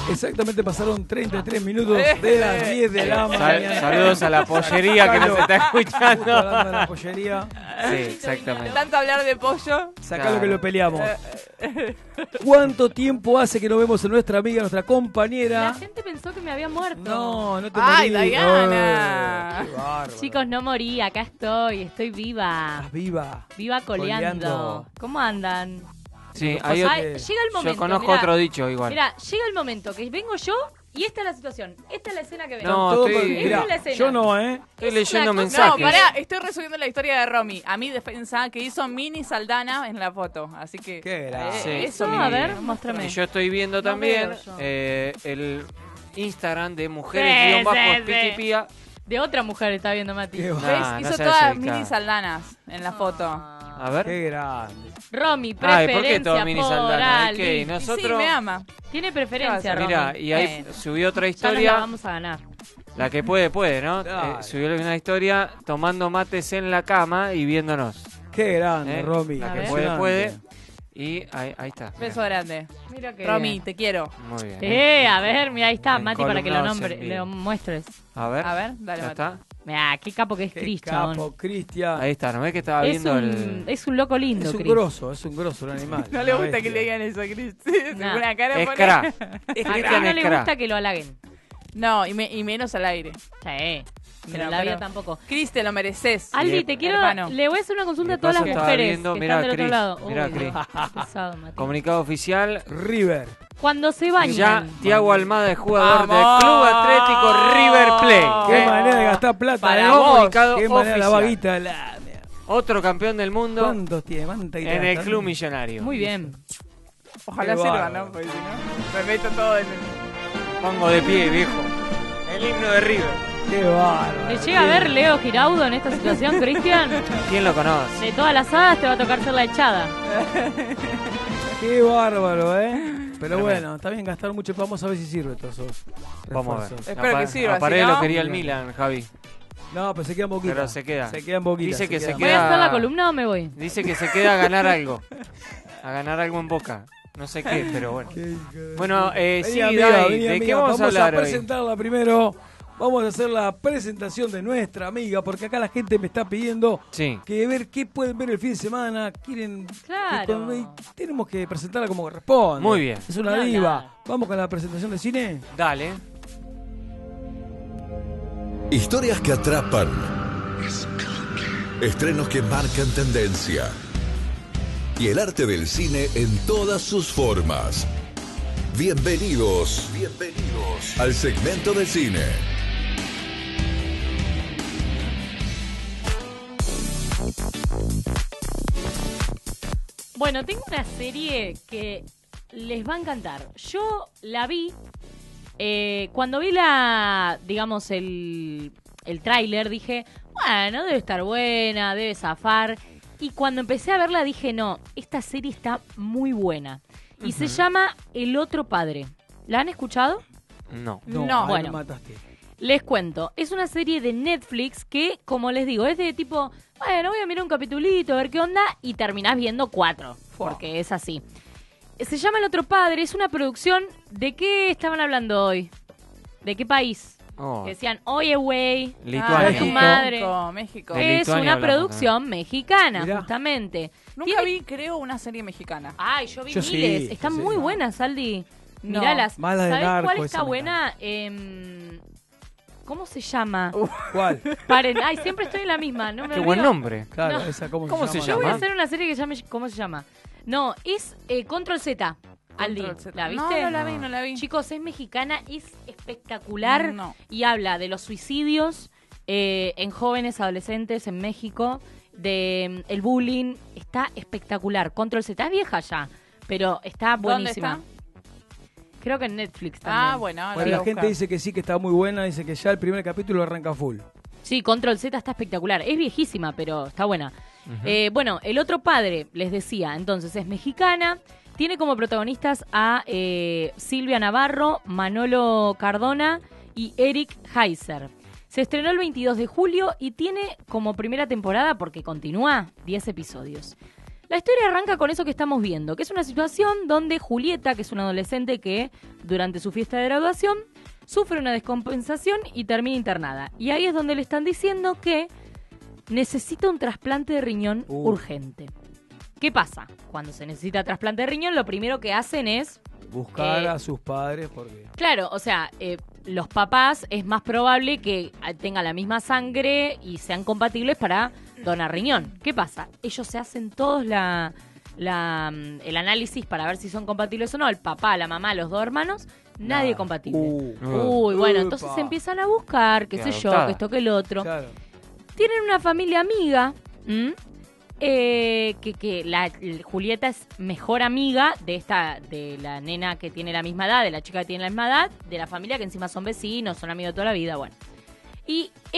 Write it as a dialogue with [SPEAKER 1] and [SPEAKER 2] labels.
[SPEAKER 1] Exactamente pasaron 33 minutos de las 10 de la mañana.
[SPEAKER 2] Saludos a la pollería que nos está escuchando.
[SPEAKER 1] Hablando de la pollería.
[SPEAKER 2] Sí, exactamente.
[SPEAKER 3] Tanto hablar de pollo.
[SPEAKER 1] Sacalo que lo peleamos. ¿Cuánto tiempo hace que no vemos a nuestra amiga, nuestra compañera?
[SPEAKER 4] La gente pensó que me había muerto.
[SPEAKER 1] No te
[SPEAKER 3] ¡Ay,
[SPEAKER 1] morís.
[SPEAKER 3] Diana!
[SPEAKER 1] Qué bárbaro.
[SPEAKER 4] Chicos, no morí, acá estoy viva.
[SPEAKER 1] Estás viva.
[SPEAKER 4] Viva coleando.
[SPEAKER 1] Coleando.
[SPEAKER 4] ¿Cómo andan?
[SPEAKER 2] Sí,
[SPEAKER 1] Lo que
[SPEAKER 2] hay
[SPEAKER 1] pasa
[SPEAKER 2] otro-
[SPEAKER 1] es
[SPEAKER 4] Llega el momento.
[SPEAKER 2] yo conozco
[SPEAKER 4] mirá.
[SPEAKER 2] otro dicho igual.
[SPEAKER 4] Mira, llega el momento que vengo yo y esta es la situación. Esta es la escena que veo.
[SPEAKER 2] No,
[SPEAKER 1] Todo
[SPEAKER 2] estoy-
[SPEAKER 1] por- mirá,
[SPEAKER 4] Esta es la escena.
[SPEAKER 1] yo no,
[SPEAKER 2] Estoy
[SPEAKER 4] Es
[SPEAKER 2] leyendo
[SPEAKER 4] una cosa-
[SPEAKER 2] mensajes.
[SPEAKER 3] No, pará, estoy resumiendo la historia de Romy. A mi defensa, que hizo Mini Saldana en la foto. Así que.
[SPEAKER 1] Qué grande.
[SPEAKER 2] Sí.
[SPEAKER 4] Eso,
[SPEAKER 2] Sí.
[SPEAKER 4] a ver, muéstrame.
[SPEAKER 2] Y yo estoy viendo
[SPEAKER 4] No
[SPEAKER 2] también
[SPEAKER 4] veo yo.
[SPEAKER 2] el Instagram de
[SPEAKER 4] Sí,
[SPEAKER 2] mujeres-piquipía.
[SPEAKER 4] De otra mujer está viendo Mati.
[SPEAKER 1] Qué
[SPEAKER 3] ¿Ves?
[SPEAKER 2] Nah, no
[SPEAKER 3] hizo
[SPEAKER 2] seas
[SPEAKER 3] todas
[SPEAKER 2] dedicada.
[SPEAKER 3] Mini Saldanas en la foto.
[SPEAKER 2] A ver.
[SPEAKER 1] Qué grande.
[SPEAKER 4] Romy,
[SPEAKER 2] Ay,
[SPEAKER 4] preferencia
[SPEAKER 2] ¿por qué todo mini
[SPEAKER 4] por
[SPEAKER 2] Saldana?
[SPEAKER 4] Aldi.
[SPEAKER 2] ¿Qué?
[SPEAKER 3] Y sí,
[SPEAKER 2] Nosotros.
[SPEAKER 3] me ama.
[SPEAKER 4] Tiene preferencia,
[SPEAKER 3] ¿Qué
[SPEAKER 4] Romy.
[SPEAKER 2] Mira, y ahí
[SPEAKER 4] Bueno,
[SPEAKER 2] subió otra
[SPEAKER 4] ya nos la
[SPEAKER 2] historia.
[SPEAKER 4] vamos a ganar.
[SPEAKER 2] La que puede, ¿no?
[SPEAKER 1] Dale.
[SPEAKER 2] Subió una historia tomando mates en la cama y viéndonos.
[SPEAKER 1] Qué grande,
[SPEAKER 2] ¿eh?
[SPEAKER 1] Romy.
[SPEAKER 2] La
[SPEAKER 4] A
[SPEAKER 2] que
[SPEAKER 4] ver.
[SPEAKER 2] puede. Y ahí está.
[SPEAKER 3] Beso grande.
[SPEAKER 4] Mira que
[SPEAKER 3] Romy, te quiero.
[SPEAKER 2] Muy bien.
[SPEAKER 4] A ver, mira, ahí está,
[SPEAKER 2] En
[SPEAKER 4] Mati, para que lo
[SPEAKER 2] columnados
[SPEAKER 4] nombre,
[SPEAKER 2] en vivo.
[SPEAKER 4] lo muestres.
[SPEAKER 2] A ver.
[SPEAKER 3] A ver, dale,
[SPEAKER 2] ¿Ya
[SPEAKER 3] Mati.
[SPEAKER 2] está?
[SPEAKER 4] Mira, qué capo que es
[SPEAKER 1] Qué
[SPEAKER 4] Cristian.
[SPEAKER 1] capo, Cristian.
[SPEAKER 2] Ahí está, ¿no ves que estaba
[SPEAKER 4] Es
[SPEAKER 2] viendo
[SPEAKER 4] es un loco lindo,
[SPEAKER 1] Es un
[SPEAKER 4] Chris.
[SPEAKER 1] grosso, un animal.
[SPEAKER 3] No le
[SPEAKER 1] una
[SPEAKER 3] gusta que
[SPEAKER 1] bestia.
[SPEAKER 3] le digan eso, Cris.
[SPEAKER 4] Nah.
[SPEAKER 3] Una cara
[SPEAKER 2] Es
[SPEAKER 3] pone-
[SPEAKER 2] cra.
[SPEAKER 4] ¿A
[SPEAKER 2] Cristian
[SPEAKER 4] quién no
[SPEAKER 2] es
[SPEAKER 4] le
[SPEAKER 2] cra.
[SPEAKER 4] gusta que lo halaguen?
[SPEAKER 3] No, y menos al aire.
[SPEAKER 4] Sí, pero
[SPEAKER 3] No,
[SPEAKER 4] la vida
[SPEAKER 3] pero-
[SPEAKER 4] tampoco.
[SPEAKER 3] Cris, te lo mereces.
[SPEAKER 4] Aldi, te quiero,
[SPEAKER 3] hermano.
[SPEAKER 4] le voy a hacer una consulta
[SPEAKER 2] Y
[SPEAKER 4] a
[SPEAKER 2] de
[SPEAKER 4] todas las
[SPEAKER 2] paso estaba
[SPEAKER 4] mujeres
[SPEAKER 2] viendo,
[SPEAKER 4] que
[SPEAKER 2] mirá,
[SPEAKER 4] están del otro
[SPEAKER 2] Cris,
[SPEAKER 4] lado.
[SPEAKER 2] mirá,
[SPEAKER 4] Uy,
[SPEAKER 2] Cris.
[SPEAKER 4] qué pesado, Mati.
[SPEAKER 2] Comunicado oficial.
[SPEAKER 1] River.
[SPEAKER 4] Cuando se bañan.
[SPEAKER 2] Ya Thiago Almada es jugador del
[SPEAKER 3] ¡Vamos!
[SPEAKER 2] Club Atlético River Plate.
[SPEAKER 1] Qué
[SPEAKER 2] ¿eh?
[SPEAKER 1] manera de gastar plata,
[SPEAKER 3] Para
[SPEAKER 1] ¿eh?
[SPEAKER 3] vos.
[SPEAKER 2] Comunicado
[SPEAKER 1] Qué manera la
[SPEAKER 2] oficial.
[SPEAKER 1] vaguita.
[SPEAKER 2] Otro campeón del mundo
[SPEAKER 1] ¿Cuántos tiene? ¿Cuánta guita
[SPEAKER 2] en el
[SPEAKER 1] gasta?
[SPEAKER 2] Club Millonario.
[SPEAKER 4] Muy bien.
[SPEAKER 3] Ojalá
[SPEAKER 1] Qué
[SPEAKER 3] sirva,
[SPEAKER 1] bárbaro.
[SPEAKER 3] ¿no? Porque si no, me meto todo en el...
[SPEAKER 2] Pongo de pie, viejo. El himno de River.
[SPEAKER 1] Qué bárbaro.
[SPEAKER 4] ¿Te llega a ver Leo Giraudo en esta situación, Cristian?
[SPEAKER 2] ¿Quién lo conoce?
[SPEAKER 4] De todas las hadas te va a tocar ser la echada.
[SPEAKER 1] Qué bárbaro, ¿eh? Pero
[SPEAKER 2] Tremendo.
[SPEAKER 1] bueno, está bien gastar mucho. Vamos a ver si sirve todos esos
[SPEAKER 2] Vamos a ver.
[SPEAKER 1] refuerzos.
[SPEAKER 3] Espero que sirva,
[SPEAKER 2] A Paredes
[SPEAKER 3] si no-
[SPEAKER 2] lo quería el Milan, Javi.
[SPEAKER 1] No, pero se quedan poquitas.
[SPEAKER 2] Pero se queda.
[SPEAKER 1] Se quedan poquitas.
[SPEAKER 2] Dice que se
[SPEAKER 1] quedan.
[SPEAKER 4] ¿Voy
[SPEAKER 2] queda-
[SPEAKER 4] a hacer la columna o me voy?
[SPEAKER 2] Dice que se queda a ganar algo. A ganar algo en Boca. No sé qué, pero bueno.
[SPEAKER 1] Qué hijo de-
[SPEAKER 2] Bueno,
[SPEAKER 1] Vení,
[SPEAKER 2] sí,
[SPEAKER 1] amiga,
[SPEAKER 2] Dai,
[SPEAKER 1] vení,
[SPEAKER 2] ¿de
[SPEAKER 1] amiga.
[SPEAKER 2] qué vamos a hablar hoy?
[SPEAKER 1] presentarla primero. Vamos a hacer la presentación de nuestra amiga, porque acá la gente me está pidiendo
[SPEAKER 2] Sí.
[SPEAKER 1] que ver qué pueden ver el fin de semana. Quieren.
[SPEAKER 4] Claro.
[SPEAKER 1] y tenemos que presentarla como corresponde.
[SPEAKER 2] Muy bien.
[SPEAKER 1] Es una
[SPEAKER 4] Ni
[SPEAKER 1] diva.
[SPEAKER 4] hablar.
[SPEAKER 1] Vamos con la presentación de cine.
[SPEAKER 2] Dale.
[SPEAKER 5] Historias que atrapan. Estrenos que marcan tendencia. Y el arte del cine en todas sus formas. Bienvenidos al segmento de cine.
[SPEAKER 4] Bueno, tengo una serie que les va a encantar. Yo la vi cuando vi digamos, el tráiler, dije, bueno, debe estar buena, debe zafar. Y cuando empecé a verla dije, no, esta serie está muy buena. Y se llama El Otro Padre. ¿La han escuchado?
[SPEAKER 2] No.
[SPEAKER 3] No.
[SPEAKER 1] ahí me
[SPEAKER 4] Bueno.
[SPEAKER 1] mataste.
[SPEAKER 4] Les cuento, es una serie de Netflix que, como les digo, es de tipo, bueno, voy a mirar un capitulito, a ver qué onda, y terminás viendo 4, porque es así. Se llama El Otro Padre, es una producción, ¿de qué estaban hablando hoy? ¿De qué país?
[SPEAKER 2] Oh,
[SPEAKER 4] Que decían, oye, güey,
[SPEAKER 2] Lituania.
[SPEAKER 4] tu madre.
[SPEAKER 3] México.
[SPEAKER 2] De
[SPEAKER 4] Es
[SPEAKER 2] Lituania
[SPEAKER 4] una
[SPEAKER 2] hablamos
[SPEAKER 4] producción mexicana,
[SPEAKER 1] Mirá.
[SPEAKER 4] justamente.
[SPEAKER 3] Nunca
[SPEAKER 4] Tiene-
[SPEAKER 3] vi, creo, una serie mexicana.
[SPEAKER 4] Ay, yo vi
[SPEAKER 1] Yo sí,
[SPEAKER 4] miles, están
[SPEAKER 1] sí.
[SPEAKER 4] muy buenas, Aldi.
[SPEAKER 3] No.
[SPEAKER 4] Míralas.
[SPEAKER 1] Más la de
[SPEAKER 4] ¿Sabés
[SPEAKER 1] Narco,
[SPEAKER 4] cuál
[SPEAKER 1] esa
[SPEAKER 4] está
[SPEAKER 1] me
[SPEAKER 4] buena? ¿Cómo se llama?
[SPEAKER 1] ¿Cuál?
[SPEAKER 4] Paren, ay, siempre estoy en la misma. No me
[SPEAKER 2] Qué buen
[SPEAKER 4] olvido.
[SPEAKER 2] nombre.
[SPEAKER 1] Claro,
[SPEAKER 4] No.
[SPEAKER 1] esa cómo,
[SPEAKER 2] ¿Cómo se
[SPEAKER 1] llama?
[SPEAKER 4] Yo voy a
[SPEAKER 2] llama?
[SPEAKER 4] hacer una serie que se llame, ¿cómo se llama? No, es Control Z, Aldi.
[SPEAKER 3] Control Z.
[SPEAKER 4] ¿La viste?
[SPEAKER 3] No, no la vi, no la vi.
[SPEAKER 4] Chicos, es mexicana, es espectacular
[SPEAKER 3] No.
[SPEAKER 4] y habla de los suicidios en jóvenes adolescentes en México, de el bullying. Está espectacular. Control Z es vieja ya, pero está
[SPEAKER 3] ¿Dónde
[SPEAKER 4] buenísima.
[SPEAKER 3] está?
[SPEAKER 4] Creo que en Netflix también.
[SPEAKER 3] Ah, bueno, ahora
[SPEAKER 1] Bueno,
[SPEAKER 3] voy a
[SPEAKER 1] la gente
[SPEAKER 3] buscar.
[SPEAKER 1] dice que sí, que está muy buena. Dice que ya el primer capítulo arranca full.
[SPEAKER 4] Sí, Control Z está espectacular. Es viejísima, pero está buena. Bueno, El Otro Padre, les decía, entonces es mexicana. Tiene como protagonistas a Silvia Navarro, Manolo Cardona y Eric Heiser. Se estrenó el 22 de julio y tiene como primera temporada, porque continúa, 10 episodios. La historia arranca con eso que estamos viendo, que es una situación donde Julieta, que es una adolescente que durante su fiesta de graduación sufre una descompensación y termina internada. Y ahí es donde le están diciendo que necesita un trasplante de riñón urgente. ¿Qué pasa? Cuando se necesita trasplante de riñón, lo primero que hacen es...
[SPEAKER 1] Buscar a sus padres porque...
[SPEAKER 4] Claro, o sea, los papás es más probable que tengan la misma sangre y sean compatibles para donar riñón. ¿Qué pasa? Ellos se hacen todos el análisis para ver si son compatibles o no. El papá, la mamá, los dos hermanos, nadie compatible. Uy, bueno, entonces se empiezan a buscar, qué sé yo, que esto, que el otro.
[SPEAKER 1] Claro.
[SPEAKER 4] Tienen una familia amiga, Julieta es mejor amiga de la nena que tiene la misma edad, de la chica que tiene la misma edad, de la familia que encima son vecinos, son amigos de toda la vida, bueno. Y